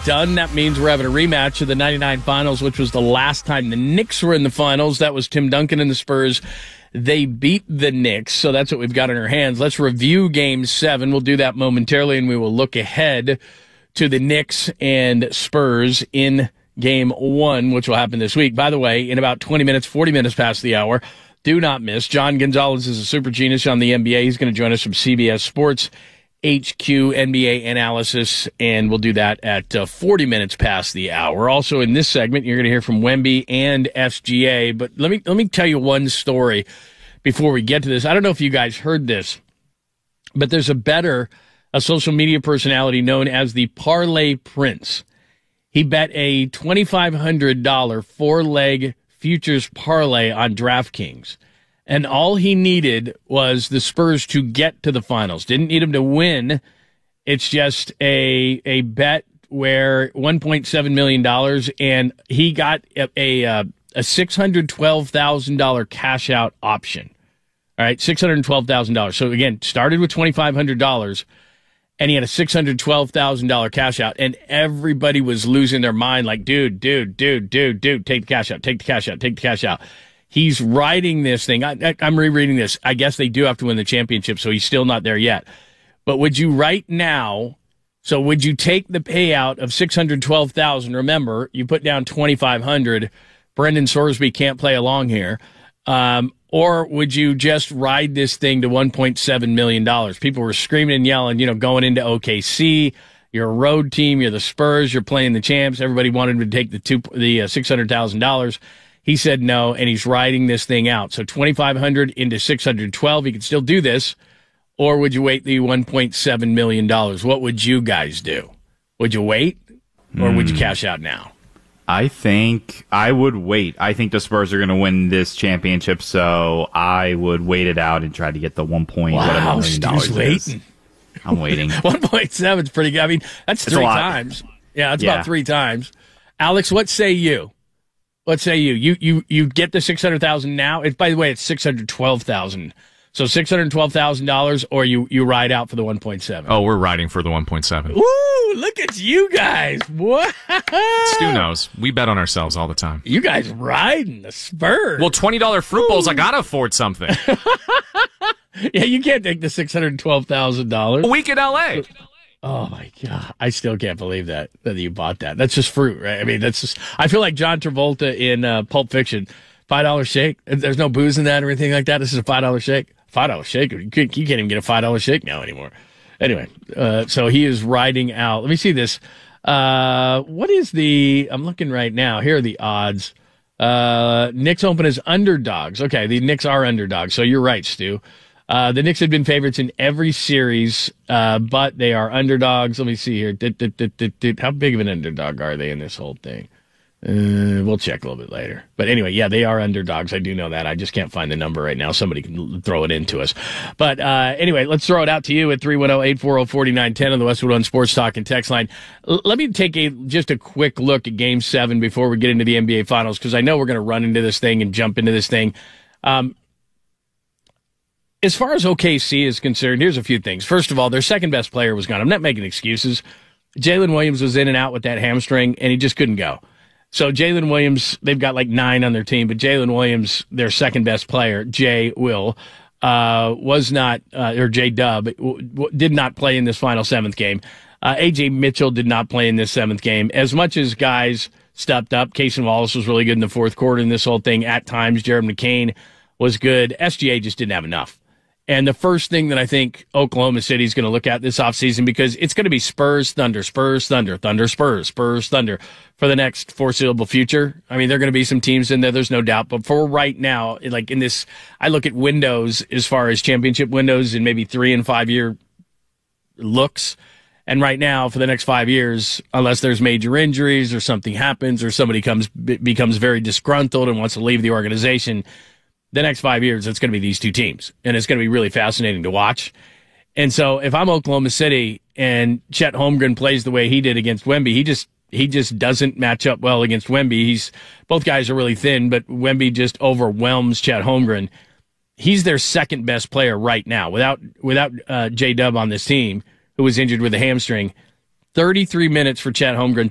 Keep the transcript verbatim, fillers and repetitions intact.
done. That means we're having a rematch of the ninety-nine finals, which was the last time the Knicks were in the finals. That was Tim Duncan and the Spurs. They beat the Knicks, so that's what we've got in our hands. Let's review Game seven. We'll do that momentarily, and we will look ahead to the Knicks and Spurs in Game one, which will happen this week. By the way, in about twenty minutes, forty minutes past the hour, do not miss. John Gonzalez is a super genius on the N B A. He's going to join us from C B S Sports H Q N B A analysis, and we'll do that at uh, forty minutes past the hour. Also in this segment, you're going to hear from Wemby and S G A, but let me let me tell you one story before we get to this. I don't know if you guys heard this, but there's a better, a social media personality known as the Parlay Prince. He bet a twenty-five hundred dollars four-leg futures parlay on DraftKings. And all he needed was the Spurs to get to the finals. Didn't need them to win. It's just a a bet where one point seven million dollars, and he got a a, a six hundred twelve thousand dollars cash out option. All right, six hundred twelve thousand dollars. So again, started with twenty-five hundred dollars, and he had a six hundred twelve thousand dollars cash out, and everybody was losing their mind like, dude, dude, dude, dude, dude, take the cash out, take the cash out, take the cash out. He's riding this thing. I, I, I'm rereading this. I guess they do have to win the championship, so he's still not there yet. But would you right now, so would you take the payout of six hundred twelve thousand dollars? Remember, you put down twenty-five hundred dollars. Brendan Sorsby can't play along here. Um, or would you just ride this thing to one point seven million dollars? People were screaming and yelling, you know, going into O K C. You're a road team. You're the Spurs. You're playing the champs. Everybody wanted him to take the two, the uh, six hundred thousand dollars. He said no, and he's riding this thing out. So twenty-five hundred into six hundred twelve, he could still do this. Or would you wait the one point seven million dollars? What would you guys do? Would you wait, or mm. would you cash out now? I think I would wait. I think the Spurs are going to win this championship, so I would wait it out and try to get the one point wow, whatever million dollars waiting. Is. I'm waiting. one point seven is pretty good. I mean, that's it's three times. Yeah, that's yeah. about three times. Alex, what say you? What say you? You you you get the six hundred thousand now. It, by the way, it's six hundred twelve thousand. So six hundred twelve thousand dollars, or you you ride out for the one point seven. Oh, we're riding for the one point seven. Woo! Look at you guys. What? Stu knows. We bet on ourselves all the time. You guys riding the Spurs. Well, twenty dollars fruit bowls. I gotta afford something. Yeah, you can't take the six hundred twelve thousand dollars. A week in L A. Oh my God. I still can't believe that, that you bought that. That's just fruit, right? I mean, that's just, I feel like John Travolta in uh, Pulp Fiction. five dollar shake. There's no booze in that or anything like that. This is a five dollar shake. five dollar shake. You can't, you can't even get a five dollar shake now anymore. Anyway, uh, so he is riding out. Let me see this. Uh, what is the, I'm looking right now. Here are the odds. Uh, Knicks open as underdogs. Okay. The Knicks are underdogs. So you're right, Stu. Uh, the Knicks have been favorites in every series, uh, but they are underdogs. Let me see here. Did, did, did, did, did. How big of an underdog are they in this whole thing? Uh, we'll check a little bbit later. But anyway, yeah, they are underdogs. I do know that. I just can't find the number right now. Somebody can throw it into us. But uh, anyway, let's throw it out to you at three one zero, eight four zero, four nine one zero on the Westwood One Sports Talk and text line. L- let me take a just a quick look at Game seven before we get into the N B A Finals, because I know we're going to run into this thing and jump into this thing. Um, as far as O K C is concerned, here's a few things. First of all, their second best player was gone. I'm not making excuses. Jalen Williams was in and out with that hamstring, and he just couldn't go. So Jalen Williams, they've got like nine on their team, but Jalen Williams, their second best player, Jay Will, uh, was not, uh, or J Dub, w- w- did not play in this final seventh game. Uh, A J Mitchell did not play in this seventh game. As much as guys stepped up, Cason Wallace was really good in the fourth quarter in this whole thing. At times, Jared McCain was good. S G A just didn't have enough. And the first thing that I think Oklahoma City is going to look at this offseason, because it's going to be Spurs, Thunder, Spurs, Thunder, Thunder, Spurs, Spurs, Thunder for the next foreseeable future. I mean, there are going to be some teams in there, there's no doubt. But for right now, like in this, I look at windows as far as championship windows and maybe three and five year looks. And right now, for the next five years, unless there's major injuries or something happens or somebody comes becomes very disgruntled and wants to leave the organization, the next five years, it's going to be these two teams. And it's going to be really fascinating to watch. And so if I'm Oklahoma City and Chet Holmgren plays the way he did against Wemby, he just he just doesn't match up well against Wemby. He's both guys are really thin, but Wemby just overwhelms Chet Holmgren. He's their second best player right now. Without without uh, J-Dub on this team, who was injured with a hamstring, thirty-three minutes for Chet Holmgren,